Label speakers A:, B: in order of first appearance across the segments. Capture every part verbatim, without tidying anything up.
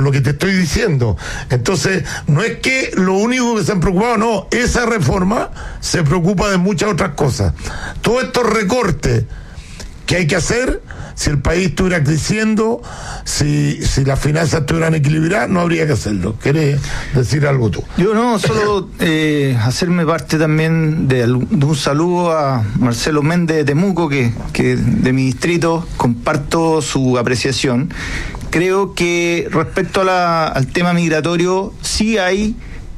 A: por lo que te estoy diciendo. Entonces, no es que lo único que se han preocupado, no, esa reforma se preocupa de muchas otras cosas. Todos estos recortes que hay que hacer, si el país estuviera creciendo, si, si las finanzas estuvieran equilibradas, no habría que hacerlo. ¿Querés decir algo tú?
B: Yo no, solo eh, hacerme parte también de, de un saludo a Marcelo Méndez de Temuco, que, que de mi distrito comparto su apreciación. Creo que respecto a la, al tema migratorio, sí hay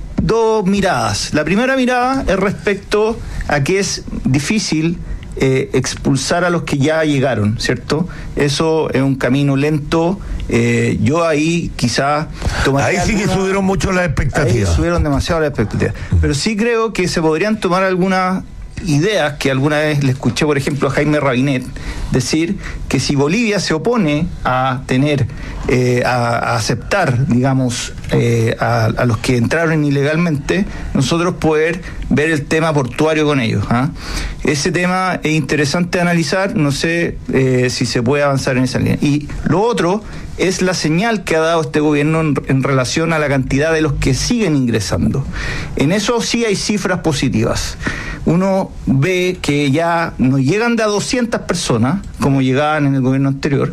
B: dos miradas. La primera mirada es respecto a que es difícil Eh, expulsar a los que ya llegaron, ¿cierto? Eso es un camino lento. Eh, yo ahí quizá
A: tomaría ahí sí alguna, que subieron mucho las expectativas.
B: Ahí subieron demasiado las expectativas. Pero sí creo que se podrían tomar algunas ideas que alguna vez le escuché, por ejemplo, a Jaime Rabinet decir que si Bolivia se opone a tener, eh, a, a aceptar, digamos, eh, a, a los que entraron ilegalmente, nosotros poder ver el tema portuario con ellos. ¿eh? Ese tema es interesante analizar, no sé eh, si se puede avanzar en esa línea. Y lo otro es la señal que ha dado este gobierno en, en relación a la cantidad de los que siguen ingresando. En eso sí hay cifras positivas. Uno ve que ya no llegan de a doscientas personas, como llegaban en el gobierno anterior,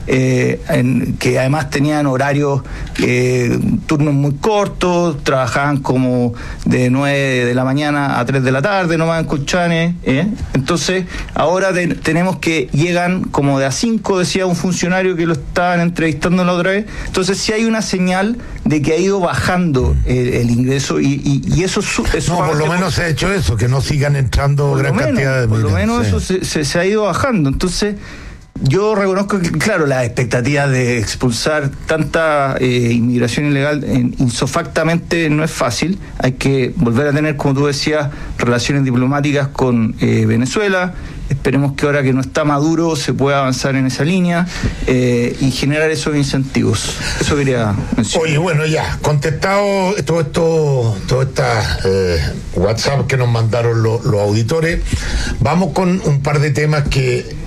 B: eh, en, que además tenían horarios, eh, turnos muy cortos, trabajaban como de nueve de la mañana a tres de la tarde, nomás en Colchanes, ¿eh? Entonces, ahora de, tenemos que llegan como de a cinco, decía un funcionario que lo estaban entrevistando la otra vez. Entonces, sí hay una señal de que ha ido bajando el, el ingreso y, y, y eso, eso
A: no, por lo menos se ha hecho eso, que no sigan entrando gran
B: menos,
A: cantidad de
B: por lo menos
A: sí.
B: eso se, se, se ha ido bajando. Entonces, yo reconozco que, claro, la expectativa de expulsar tanta eh, inmigración ilegal eh, insofactamente no es fácil. Hay que volver a tener, como tú decías, relaciones diplomáticas con eh, Venezuela. Esperemos que ahora que no está Maduro se pueda avanzar en esa línea eh, y generar esos incentivos. Eso quería mencionar.
A: Oye, bueno, ya, contestado todo esto, todo esta eh, WhatsApp que nos mandaron lo, los auditores, vamos con un par de temas que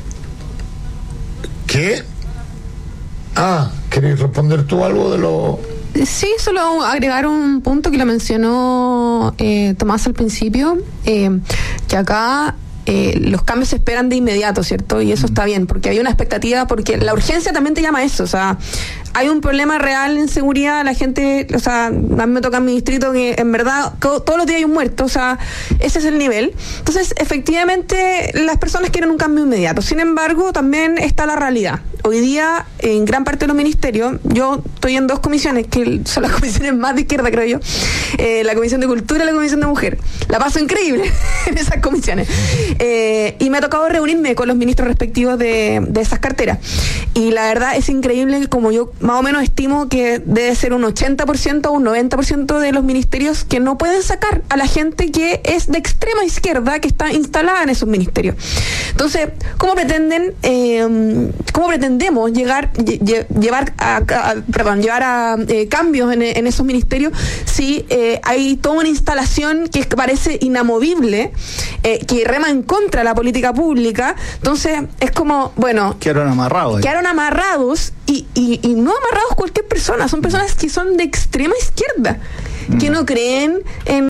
A: ¿Qué? Ah, ¿querés responder tú algo de lo...?
C: Sí, solo agregar un punto que lo mencionó eh, Tomás al principio, eh, que acá eh, los cambios se esperan de inmediato, ¿cierto? Y eso está bien, porque hay una expectativa, porque la urgencia también te llama a eso, o sea, hay un problema real en seguridad, la gente, o sea, a mí me toca en mi distrito que en verdad todos los días hay un muerto, o sea, ese es el nivel. Entonces, efectivamente, las personas quieren un cambio inmediato. Sin embargo, también está la realidad. Hoy día, en gran parte de los ministerios, yo estoy en dos comisiones, que son las comisiones más de izquierda, creo yo, eh, la Comisión de Cultura y la Comisión de Mujer. La paso increíble en esas comisiones. Eh, y me ha tocado reunirme con los ministros respectivos de, de esas carteras. Y la verdad es increíble, como yo más o menos estimo que debe ser un ochenta por ciento o un noventa por ciento de los ministerios que no pueden sacar a la gente que es de extrema izquierda, que está instalada en esos ministerios. Entonces, ¿cómo pretenden, eh, cómo pretendemos llegar, lle, llevar a, a, perdón, llevar a eh, cambios en, en esos ministerios si eh, hay toda una instalación que parece inamovible, eh, que rema en contra de la política pública? Entonces, es como, bueno,
B: quedaron amarrados.
C: Quedaron amarrados y, y, y no amarrados cualquier persona, son personas que son de extrema izquierda, que no creen en